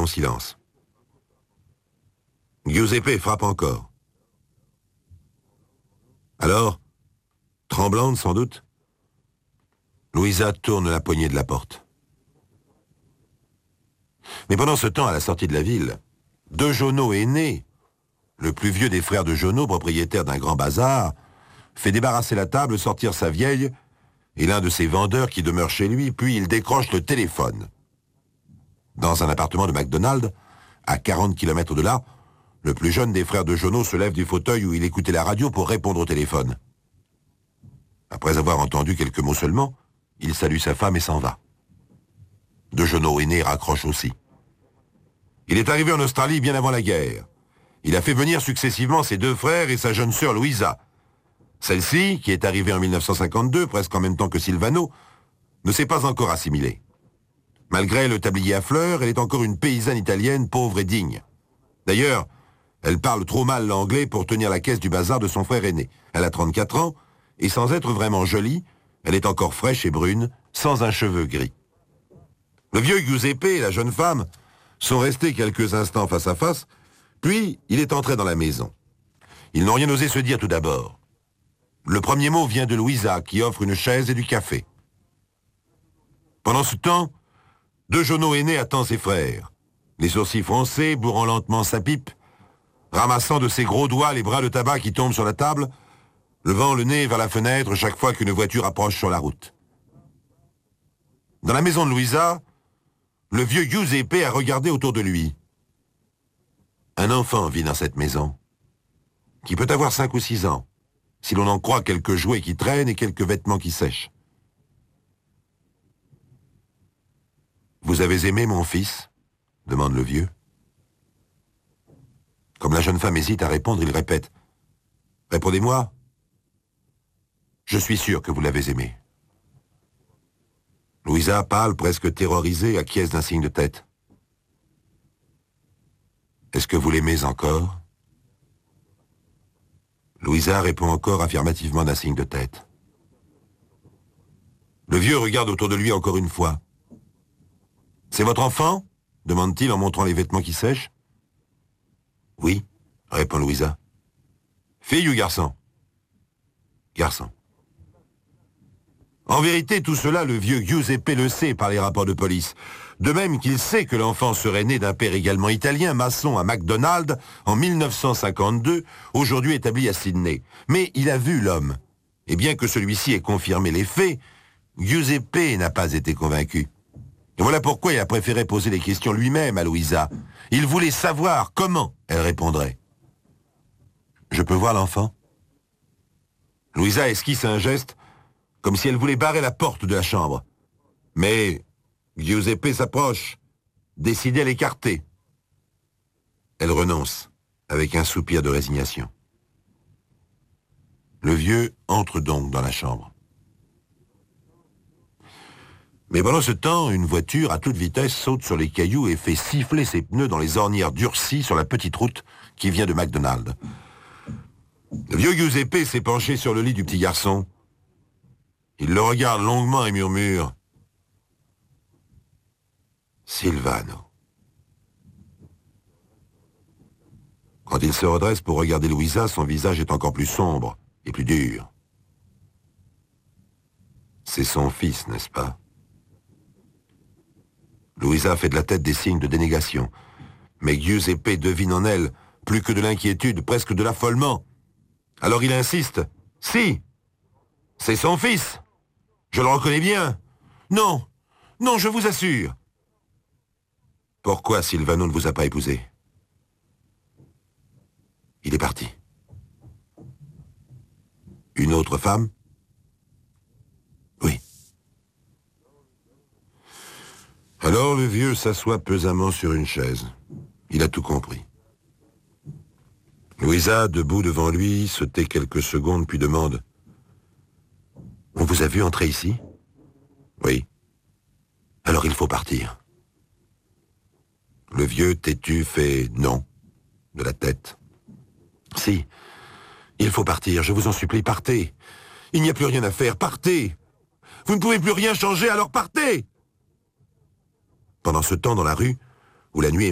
long silence. Giuseppe frappe encore. Alors, tremblante sans doute, Louisa tourne la poignée de la porte. Mais pendant ce temps, à la sortie de la ville, De Jono aîné, le plus vieux des frères de Jono, propriétaire d'un grand bazar, fait débarrasser la table, sortir sa vieille et l'un de ses vendeurs qui demeure chez lui, puis il décroche le téléphone. Dans un appartement de McDonald, à 40 km de là, le plus jeune des frères de Jono se lève du fauteuil où il écoutait la radio pour répondre au téléphone. Après avoir entendu quelques mots seulement, il salue sa femme et s'en va. De Jono aîné raccroche aussi. Il est arrivé en Australie bien avant la guerre. Il a fait venir successivement ses deux frères et sa jeune sœur Louisa. Celle-ci, qui est arrivée en 1952, presque en même temps que Silvano, ne s'est pas encore assimilée. Malgré le tablier à fleurs, elle est encore une paysanne italienne pauvre et digne. D'ailleurs, elle parle trop mal l'anglais pour tenir la caisse du bazar de son frère aîné. Elle a 34 ans, et sans être vraiment jolie, elle est encore fraîche et brune, sans un cheveu gris. Le vieux Giuseppe et la jeune femme sont restés quelques instants face à face, puis il est entré dans la maison. Ils n'ont rien osé se dire tout d'abord. Le premier mot vient de Louisa, qui offre une chaise et du café. Pendant ce temps, De Jono aîné attend ses frères, les sourcils froncés, bourrant lentement sa pipe, ramassant de ses gros doigts les bras de tabac qui tombent sur la table, levant le nez vers la fenêtre chaque fois qu'une voiture approche sur la route. Dans la maison de Louisa, le vieux Giuseppe a regardé autour de lui. Un enfant vit dans cette maison, qui peut avoir 5 ou 6 ans, si l'on en croit quelques jouets qui traînent et quelques vêtements qui sèchent. « Vous avez aimé mon fils ?» demande le vieux. Comme la jeune femme hésite à répondre, il répète « Répondez-moi. Je suis sûr que vous l'avez aimé. » Louisa, pâle, presque terrorisée, acquiesce d'un signe de tête. « Est-ce que vous l'aimez encore ?» Louisa répond encore affirmativement d'un signe de tête. Le vieux regarde autour de lui encore une fois. « C'est votre enfant ?» demande-t-il en montrant les vêtements qui sèchent. « Oui, » répond Louisa. « Fille ou garçon ?»« Garçon. » En vérité, tout cela, le vieux Giuseppe le sait par les rapports de police. De même qu'il sait que l'enfant serait né d'un père également italien, maçon à McDonald, en 1952, aujourd'hui établi à Sydney. Mais il a vu l'homme. Et bien que celui-ci ait confirmé les faits, Giuseppe n'a pas été convaincu. Et voilà pourquoi il a préféré poser les questions lui-même à Louisa. Il voulait savoir comment elle répondrait. « Je peux voir l'enfant ?» Louisa esquisse un geste, comme si elle voulait barrer la porte de la chambre. Mais Giuseppe s'approche, décidé à l'écarter. Elle renonce, avec un soupir de résignation. Le vieux entre donc dans la chambre. Mais pendant ce temps, une voiture à toute vitesse saute sur les cailloux et fait siffler ses pneus dans les ornières durcies sur la petite route qui vient de McDonald. Le vieux Giuseppe s'est penché sur le lit du petit garçon. Il le regarde longuement et murmure « Silvano ». Quand il se redresse pour regarder Louisa, son visage est encore plus sombre et plus dur. C'est son fils, n'est-ce pas? Louisa fait de la tête des signes de dénégation. Mais Giuseppe devine en elle plus que de l'inquiétude, presque de l'affolement. Alors il insiste. « Si, c'est son fils. Je le reconnais bien. Non, non, je vous assure. » Pourquoi Silvano ne vous a pas épousé? Il est parti. Une autre femme? Oui. Alors le vieux s'assoit pesamment sur une chaise. Il a tout compris. Louisa, debout devant lui, se tait quelques secondes, puis demande « On vous a vu entrer ici ?»« Oui. Alors il faut partir. » Le vieux têtu fait « non » de la tête. « Si, il faut partir, je vous en supplie, partez. Il n'y a plus rien à faire, partez. Vous ne pouvez plus rien changer, alors partez !» Pendant ce temps, dans la rue, où la nuit est